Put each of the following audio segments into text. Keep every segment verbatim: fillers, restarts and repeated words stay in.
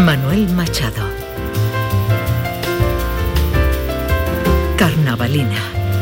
Manuel Machado. Carnavalina.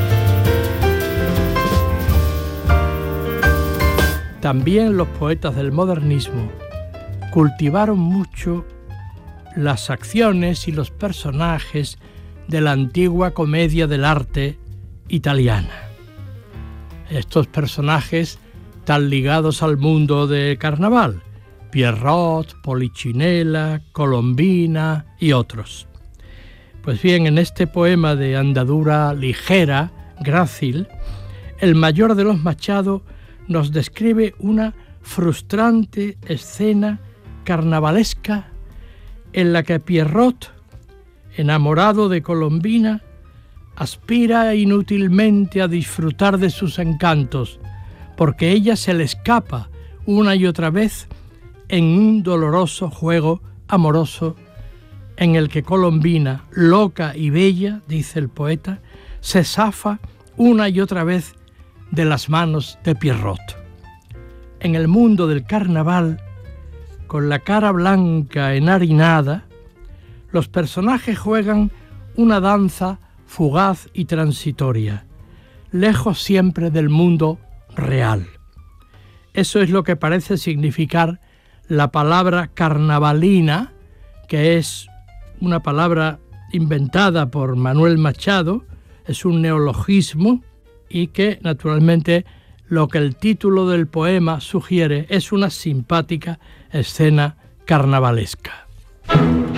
También los poetas del modernismo cultivaron mucho las acciones y los personajes de la antigua comedia del arte italiana. Estos personajes tan ligados al mundo del carnaval, Pierrot, Polichinela, Colombina y otros. Pues bien, en este poema de andadura ligera, grácil, el mayor de los Machado nos describe una frustrante escena carnavalesca en la que Pierrot, enamorado de Colombina, aspira inútilmente a disfrutar de sus encantos, porque ella se le escapa una y otra vez en un doloroso juego amoroso en el que Colombina, loca y bella, dice el poeta, se zafa una y otra vez de las manos de Pierrot. En el mundo del carnaval, con la cara blanca enharinada, los personajes juegan una danza fugaz y transitoria, lejos siempre del mundo real. Eso es lo que parece significar la palabra carnavalina, que es una palabra inventada por Manuel Machado, es un neologismo y que naturalmente lo que el título del poema sugiere es una simpática escena carnavalesca.